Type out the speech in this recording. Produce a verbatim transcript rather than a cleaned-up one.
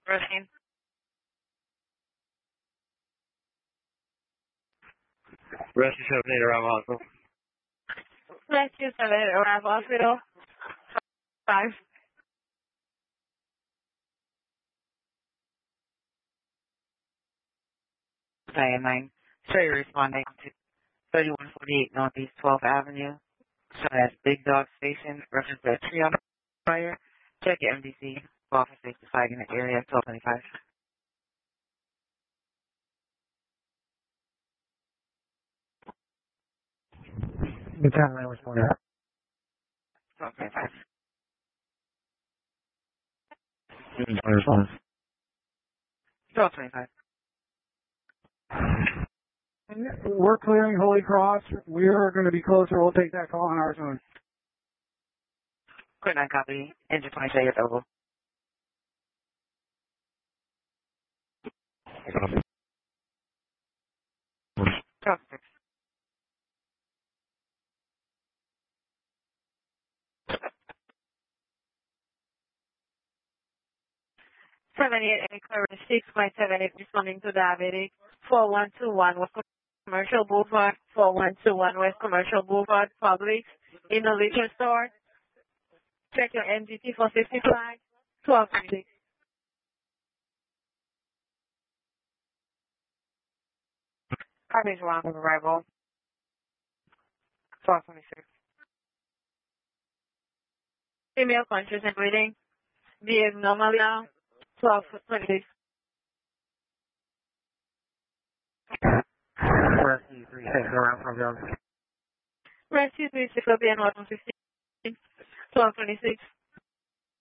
Rescue. Rescue seven eight around hospital. Rescue seven eight around hospital. Five. Diane nine. Straight responding to thirty-one forty-eight Northeast twelfth Avenue. So that's Big Dog Station. Reference to a tree on fire. Check your M D C. Officer safety flag in the area. twelve twenty-five. Battalion nine responding. twelve twenty-five. Response. twelve twenty-five. We're clearing Holy Cross. We are going to be closer. We'll take that call on our zone. Quick nine copy. Engine twenty-six is over. twelve six. seventy-eight eight Clarity six by seventy-eight responding to diabetic. four one two one West Commercial Boulevard. four one two one West Commercial Boulevard. Publix. In a liquor store. Check your M G T for safety flag. twelve twenty-six. Copies wrong with arrival. twelve twenty-six. Female conscious and breathing. Behave normally now. twelve twenty-six. Rescue three six around from Jones. Rescue three six will be on one fifteen. twelve twenty-six.